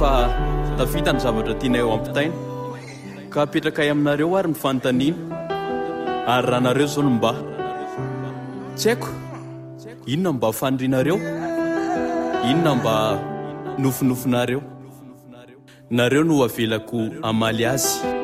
fa tafita ny zavatra tianay eo ampitaina ka apetraka aminareo ary ny fanontaniana ary raha nareo zao no mba tsy haiko inona mba fanindrinareo, inona mba nofinofinareo, nareo no avelako amaly azy.